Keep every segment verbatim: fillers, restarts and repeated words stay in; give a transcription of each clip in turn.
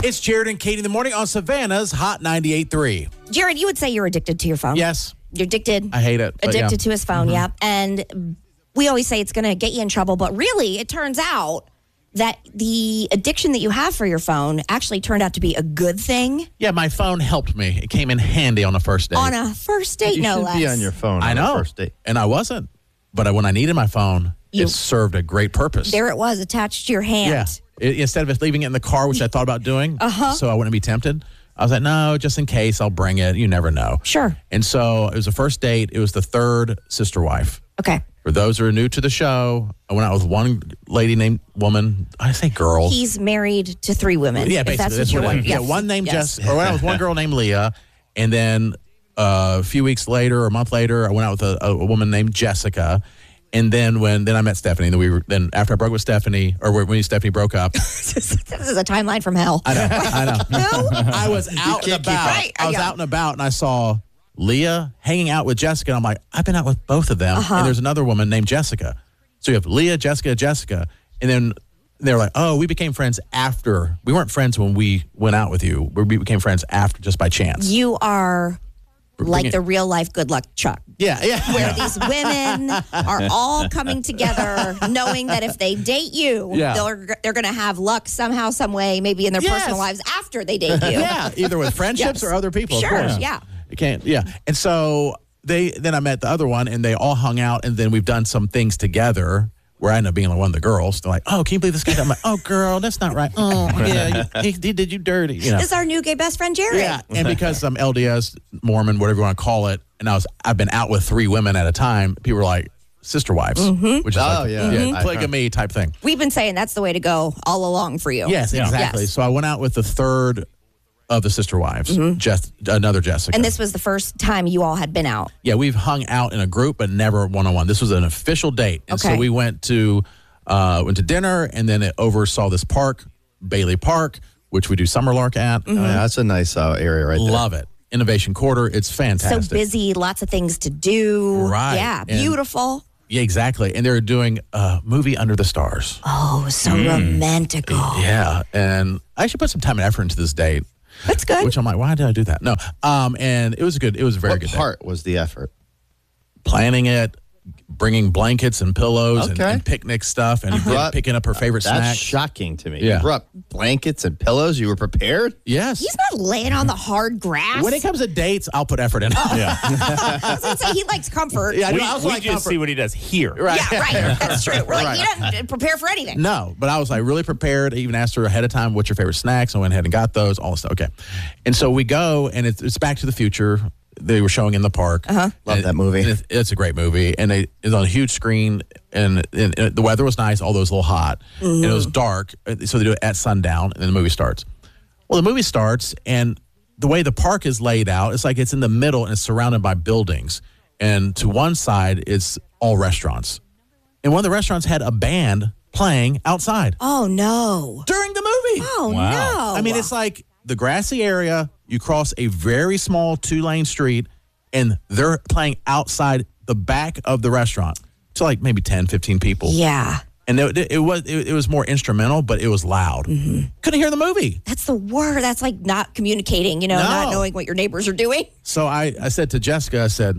It's Jared and Katie in the morning on Savannah's Hot ninety-eight point three. Jared, you would say you're addicted to your phone. Yes. You're addicted. I hate it. Addicted yeah. to his phone, mm-hmm. yeah. And we always say it's going to get you in trouble, but really, it turns out that the addiction that you have for your phone actually turned out to be a good thing. Yeah, my phone helped me. It came in handy on the first date. On a first date, you no should less. be on your phone I on know. the first date. And I wasn't. But when I needed my phone, You- it served a great purpose. There it was, attached to your hand. Yeah. It, instead of leaving it in the car, which I thought about doing, uh-huh. so I wouldn't be tempted, I was like, no, just in case, I'll bring it. You never know. Sure. And so it was the first date. It was the third sister wife. Okay. For those who are new to the show, I went out with one lady named woman. I say girl. He's married to three women. Yeah, if basically. That's, That's what what you're it is. Yeah, yes. one named yes. Jess. Or went out with one girl named Leah. And then uh, a few weeks later, or a month later, I went out with a, a woman named Jessica. And then when then I met Stephanie. Then we were then after I broke with Stephanie, or when Stephanie broke up. This is a timeline from hell. I know. I know. Who? I was out and keep about. Right, I was yeah. out and about, and I saw Leah hanging out with Jessica. And I'm like, I've been out with both of them. Uh-huh. And there's another woman named Jessica. So you have Leah, Jessica, Jessica, and then they're like, oh, we became friends after. We weren't friends when we went out with you. We became friends after, just by chance. You are like bringing- the real life good luck Chuck. Yeah, yeah. Where these women are all coming together, knowing that if they date you, Yeah. they're they're going to have luck somehow, some way, maybe in their Yes. personal lives after they date you. Yeah, either with friendships Yes. or other people. Sure, of course. yeah. You can't. Yeah, and so they then I met the other one, and they all hung out, and then we've done some things together. Where I ended up being like one of the girls. They're like, "Oh, can you believe this guy?" I'm like, "Oh, girl, that's not right." Oh, yeah, you, he, he did you dirty. You know. This is our new gay best friend, Jared. Yeah, and because I'm L D S, Mormon, whatever you want to call it, and I was I've been out with three women at a time. People were like sister wives, Mm-hmm. which is Oh, like, yeah. yeah, Mhm. polygamy type thing. We've been saying that's the way to go all along for you. Yes, exactly. Yes. So I went out with the third of the sister wives, Jess, another Jessica. Mm-hmm. And this was the first time you all had been out. Yeah, we've hung out in a group, but never one on one. This was an official date, and Okay. so we went to uh, went to dinner, and then it oversaw this park, Bailey Park, which we do summer lark at. Oh, yeah, that's a nice uh, area right there. Love it. Innovation Quarter. It's fantastic. So busy, lots of things to do. Right. Yeah, And- beautiful. Yeah, exactly. And they're doing a movie Under the Stars. Oh, so romantical. Yeah, and I actually put some time and effort into this date, That's good. which I'm like, why did I do that? No, um, and it was good. It was a very What good date. part was the effort? Planning it, bringing blankets and pillows and, Okay. and picnic stuff, and brought- picking up her favorite That's snack. shocking to me. Yeah. You brought blankets and pillows. You were prepared? Yes. He's not laying on the hard grass. When it comes to dates, I'll put effort in. Yeah. I was gonna say he likes comfort. Yeah, I We, know, I also we like just comfort. see what he does here. Right. Yeah, right. That's true. We're like, Right. he doesn't prepare for anything. No, but I was like really prepared. I even asked her ahead of time, what's your favorite snacks? I went ahead and got those, all this stuff. Okay. And so we go, and it's, it's Back to the Future. They were showing in the park. Uh-huh. Love that movie. It's, it's a great movie. And they, it's on a huge screen, and, and, and the weather was nice, although it was a little hot. And it was dark. So they do it at sundown, and then the movie starts. Well, the movie starts, and the way the park is laid out, it's like it's in the middle, and it's surrounded by buildings. And to one side, it's all restaurants. And one of the restaurants had a band playing outside Oh no. during the movie. Oh Wow. no. I mean, it's like the grassy area, you cross a very small two-lane street, and they're playing outside the back of the restaurant to like maybe ten, fifteen people. yeah. And it, it was it, it was more instrumental, but it was loud. Mm-hmm. Couldn't hear the movie. That's the word. That's like not communicating, you know, No. not knowing what your neighbors are doing. So I, I said to Jessica, I said,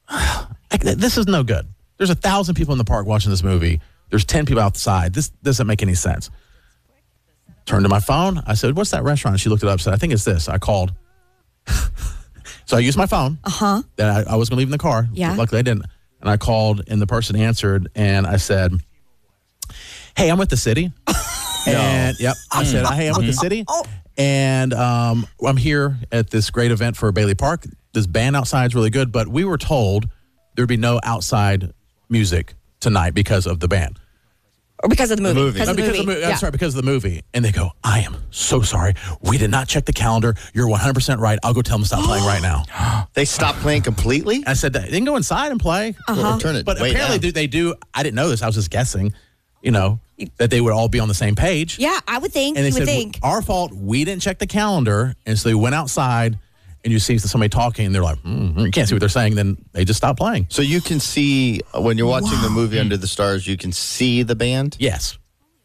I, this is no good. There's a thousand people in the park watching this movie. There's ten people outside. This doesn't make any sense. Turned to my phone. I said, what's that restaurant? She looked it up. Said, I think it's this. I called. So I used my phone. Uh-huh. Then I, I was going to leave in the car. Yeah. Luckily I didn't. And I called, and the person answered, and I said, hey, I'm with the city. And yep, I said, hey, I'm with the city. Oh. And um, I'm here at this great event for Bailey Park. This band outside is really good, but we were told there'd be no outside music tonight because of the band. Or because of the movie. movie. Because No, of the because movie. of the mo- yeah. I'm sorry, because of the movie. And they go, I am so sorry. We did not check the calendar. You're one hundred percent right. I'll go tell them to stop playing right now. They stopped playing completely? I said, they can go inside and play. Uh-huh. Or turn it But way apparently down. do, they do. I didn't know this. I was just guessing, you know, that they would all be on the same page. Yeah, I would think. And they you would said, think. our fault. We didn't check the calendar. And so they went outside, and you see somebody talking, and they're like, mm, you can't see what they're saying. Then they just stopped playing. So you can see, when you're watching the movie Under the Stars, you can see the band? Yes.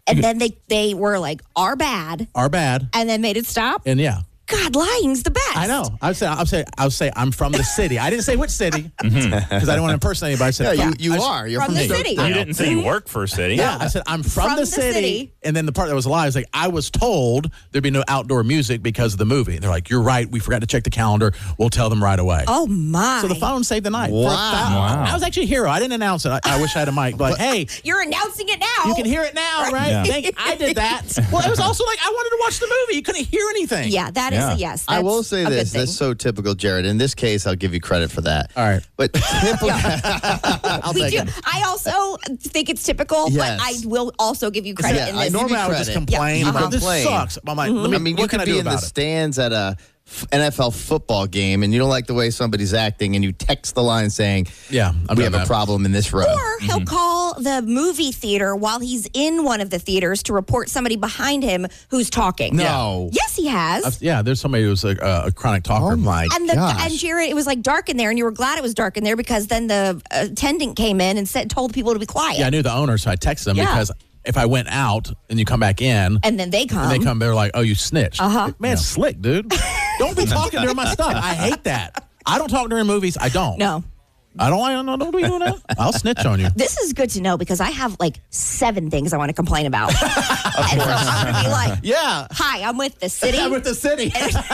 and then they they were like, "Are bad," Are bad. and then made it stop. And yeah. God, lying's the best. I know. I would say I would say I would say I'm from the city. I didn't say which city because I didn't want to impersonate anybody. I said Yeah, from- you, you I- are. You're From from, the the city. You didn't say you work for a city. Yeah, I said I'm from, From the, the city. city. And then the part that was a lie is like I was told there'd be no outdoor music because of the movie. And they're like, "You're right. We forgot to check the calendar. We'll tell them right away." Oh my! So the phone saved the night. Wow. For a thou- Wow. I was actually a hero. I didn't announce it. I, I wish I had a mic. But hey, You're announcing it now. you can hear it now, right? Yeah. Thank- I did that. Well, it was also like I wanted to watch the movie. You couldn't hear anything. Yeah, that is Yeah. a yes. I That's will say a good this. thing. That's so typical, Jared. In this case, I'll give you credit for that. All right. But typical. I'll we take do. it. I also think it's typical, Yes. but I will also give you credit Yeah, in I this. give you Normally I would just credit. complain. Yeah. I'm like, this Complain. sucks. I'm like, let me, I mean, what you can could I be do in the about it? stands at a f- N F L football game and you don't like the way somebody's acting and you text the line saying, Yeah, I'm we doing have a that. problem in this row. Or he'll call the movie theater while he's in one of the theaters to report somebody behind him who's talking. No. Yes, he has. I've- yeah, there's somebody who's a, a chronic talker. Oh, my and the gosh. and Jared, it was like dark in there, and you were glad it was dark in there because then the attendant came in and said told people to be quiet. Yeah, I knew the owner, so I texted them Yeah. because if I went out and you come back in, And then they come. and they come, they're like, "Oh, you snitched." Uh-huh. Man, it's slick, dude. Don't be talking during my stuff. I hate that. I don't talk during movies. I don't. No. I don't. I don't. Don't be doing that. I'll snitch on you. This is good to know because I have like seven things I want to complain about. And so I'm going to be like, Yeah. hi, I'm with the city. I'm with the city.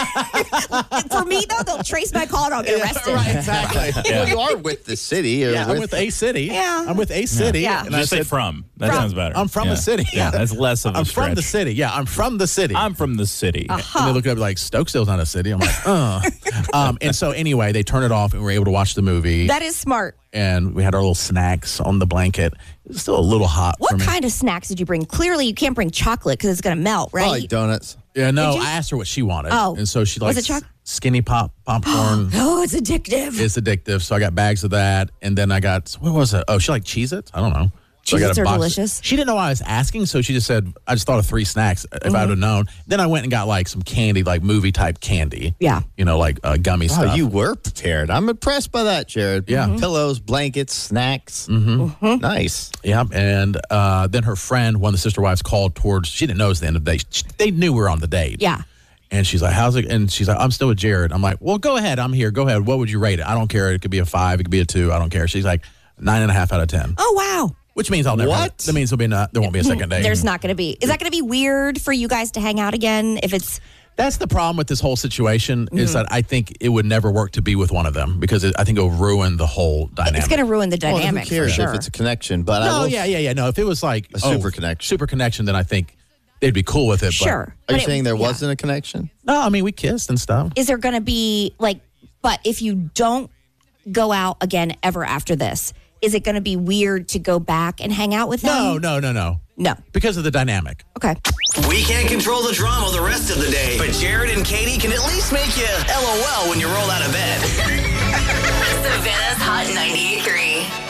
For me, though, they'll trace my call and I'll get arrested. Right, exactly. Well, you are with the city. Or Yeah, I'm with a city. Yeah. I'm with a city. Yeah. And I Just say said, from. That From. sounds better. I'm from Yeah. the city. Yeah, that's less of a I'm stretch. from the city. Yeah, I'm from the city. I'm from the city. And they look at me like, Stokesdale's not a city. I'm like, uh. um, and so anyway, they turn it off and we're able to watch the movie. That is smart. And we had our little snacks on the blanket. It's still a little hot for What me. kind of snacks did you bring? Clearly, you can't bring chocolate because it's going to melt, right? I like donuts. Yeah, no, Did you? I asked her what she wanted. Oh. And so she Was likes it choc- skinny pop popcorn. Oh, it's addictive. It's addictive. So I got bags of that. And then I got, what was it? Oh, she liked Cheez-Its? I don't know. So I got Cheez-Its a are box- delicious. She didn't know I was asking, so she just said, I just thought of three snacks if Mm-hmm. I would have known. Then I went and got like some candy, like movie type candy. Yeah. You know, like uh, gummy Wow, stuff. you were prepared. I'm impressed by that, Jared. Yeah. Mm-hmm. Mhm. Pillows, blankets, snacks. Mm-hmm. Nice. Yeah, and uh, then her friend, one of the sister wives, called towards. She didn't know it was the end of the day. She, they knew we were on the date. Yeah. And she's like, "How's it?" And she's like, "I'm still with Jared." I'm like, "Well, go ahead. I'm here. Go ahead. What would you rate it? I don't care. It could be a five. It could be a two. I don't care." She's like, nine and a half out of ten. Oh, wow. Which means I'll never. What? That means there'll be not, there won't be a second date. There's not going to be. Is that going to be weird for you guys to hang out again if it's. That's the problem with this whole situation Mm-hmm. is that I think it would never work to be with one of them because it, I think it'll ruin the whole dynamic. It's going to ruin the Well, dynamic who cares for sure. if it's a connection? But I No, will yeah, yeah, yeah. No, if it was like A super connection. super connection, then I think they'd be cool with it. Sure. Are But you it- saying there yeah. wasn't a connection? But no, I mean we kissed and stuff. Is there going to be like, but if you don't go out again ever after this, is it going to be weird to go back and hang out with them? No, no, no, no. No. Because of the dynamic. Okay. We can't control the drama the rest of the day, but Jared and Katie can at least make you LOL when you roll out of bed. Savannah's Hot ninety-eight point three.